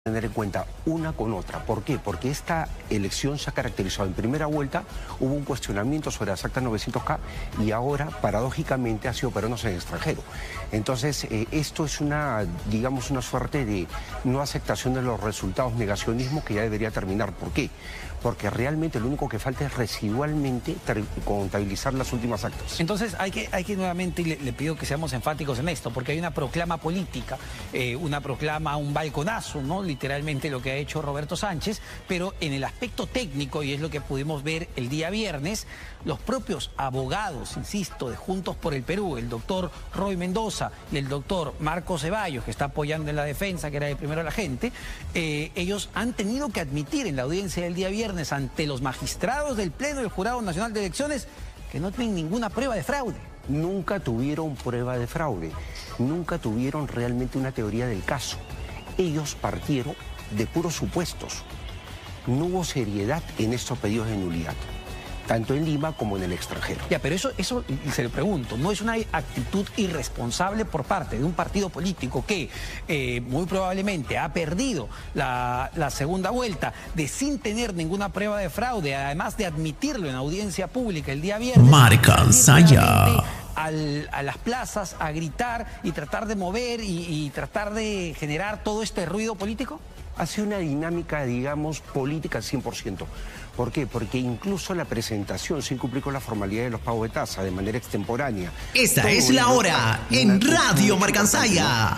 tener en cuenta una con otra. ¿Por qué? Porque esta elección se ha caracterizado. En primera vuelta hubo un cuestionamiento sobre las actas 900K y ahora, paradójicamente, ha sido peruanos en el extranjero. Entonces, esto es una, digamos, una suerte de no aceptación de los resultados, negacionismo que ya debería terminar. ¿Por qué? Porque realmente lo único que falta es residualmente contabilizar las últimas actas. Entonces hay que nuevamente, le pido que seamos enfáticos en esto, porque hay una proclama política, una proclama, un balconazo, ¿no? Literalmente lo que ha hecho Roberto Sánchez, pero en el aspecto técnico, y es lo que pudimos ver el día viernes, los propios abogados, insisto, de Juntos por el Perú, el doctor Roy Mendoza y el doctor Marco Ceballos, que está apoyando en la defensa, que era de primero la gente, ellos han tenido que admitir en la audiencia del día viernes ante los magistrados del Pleno del Jurado Nacional de Elecciones que no tienen ninguna prueba de fraude. Nunca tuvieron prueba de fraude, nunca tuvieron realmente una teoría del caso. Ellos partieron de puros supuestos. No hubo seriedad en estos pedidos de nulidad, tanto en Lima como en el extranjero. Ya, pero eso se lo pregunto, ¿no es una actitud irresponsable por parte de un partido político que muy probablemente ha perdido la segunda vuelta de sin tener ninguna prueba de fraude, además de admitirlo en audiencia pública el día viernes? Marcansaya. A las plazas a gritar y tratar de mover y tratar de generar todo este ruido político? Ha sido una dinámica, digamos, política al 100%. ¿Por qué? Porque incluso la presentación sin cumplir con la formalidad de los pagos de tasa de manera extemporánea. Esta es la hora en Radio Marcansaya.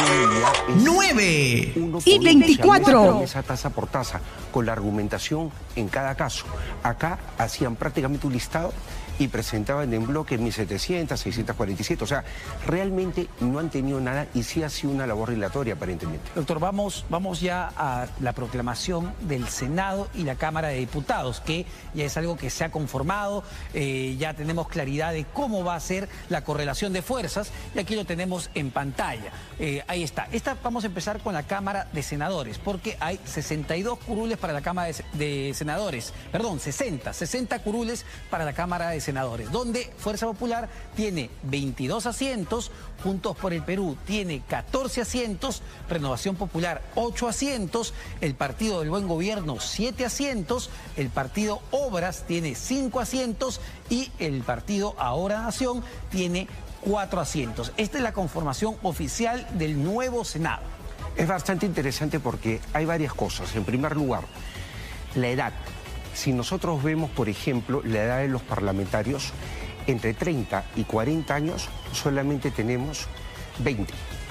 9:24. Esa tasa por tasa, con la argumentación en cada caso. Acá hacían prácticamente un listado y presentaban en bloque 1.700, 647. O sea, realmente no han tenido nada y sí ha sido una labor dilatoria aparentemente. Doctor, vamos ya a la proclamación del Senado y la Cámara de Diputados, que ya es algo que se ha conformado, ya tenemos claridad de cómo va a ser la correlación de fuerzas y aquí lo tenemos en pantalla. Ahí está. Vamos a empezar con la Cámara de Senadores, porque hay 62 curules para la Cámara de Senadores, perdón, 60 curules para la Cámara de Senadores, donde Fuerza Popular tiene 22 asientos, Juntos por el Perú tiene 14 asientos, Renovación Popular 8 asientos, el Partido del Buen Gobierno 7 asientos, el Partido Obras tiene 5 asientos y el Partido Ahora Nación tiene 4 asientos. Esta es la conformación oficial del nuevo Senado. Es bastante interesante porque hay varias cosas. En primer lugar, la edad. Si nosotros vemos, por ejemplo, la edad de los parlamentarios, entre 30 y 40 años solamente tenemos 20.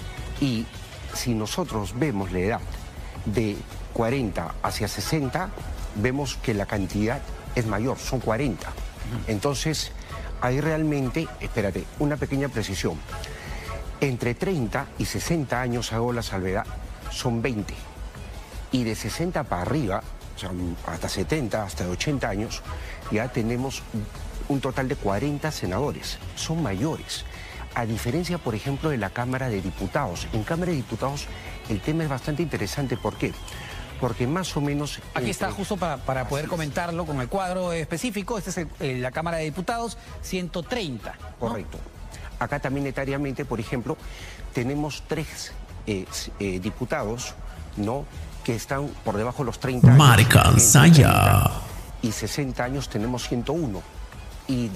Y si nosotros vemos la edad de 40 hacia 60, vemos que la cantidad es mayor, son 40. Entonces, ahí realmente, espérate, una pequeña precisión. Entre 30 y 60 años, hago la salvedad, son 20. Y de 60 para arriba, o sea, hasta 70, hasta 80 años, ya tenemos un total de 40 senadores. Son mayores. A diferencia, por ejemplo, de la Cámara de Diputados. En Cámara de Diputados el tema es bastante interesante. ¿Por qué? Porque más o menos... Aquí está justo para poder comentarlo con el cuadro específico. Esta es la Cámara de Diputados, 130. ¿no? Correcto. Acá también etariamente, por ejemplo, tenemos 3 diputados, ¿no?, que están por debajo de los 30 años. Marcansaya. Y 60 años tenemos 101. Y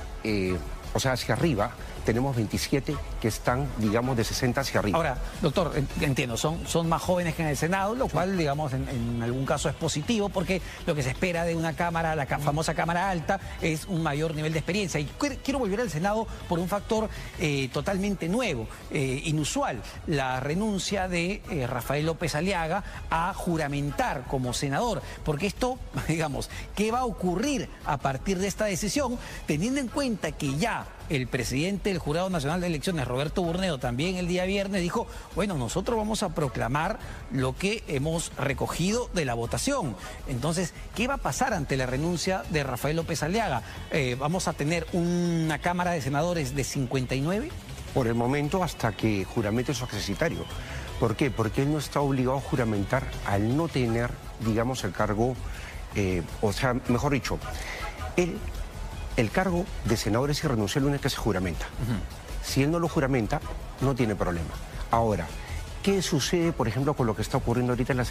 o sea, hacia arriba tenemos 27 que están, digamos, de 60 hacia arriba. Ahora, doctor, entiendo, son más jóvenes que en el Senado, lo cual, digamos, en algún caso es positivo, porque lo que se espera de una Cámara, la famosa Cámara Alta, es un mayor nivel de experiencia. Y quiero volver al Senado por un factor totalmente nuevo, inusual, la renuncia de Rafael López Aliaga a juramentar como senador, porque esto, digamos, ¿qué va a ocurrir a partir de esta decisión, teniendo en cuenta que ya el presidente del Jurado Nacional de Elecciones, Roberto Burneo, también el día viernes dijo, bueno, nosotros vamos a proclamar lo que hemos recogido de la votación? Entonces, ¿qué va a pasar ante la renuncia de Rafael López Aliaga? ¿Vamos a tener una Cámara de Senadores de 59? Por el momento, hasta que juramente su accesitario. ¿Por qué? Porque él no está obligado a juramentar al no tener, digamos, el cargo, o sea, mejor dicho, el cargo de senador es irrenunciable una vez que se juramenta. Si él no lo juramenta, no tiene problema. Ahora, ¿Qué sucede, por ejemplo, con lo que está ocurriendo ahorita en la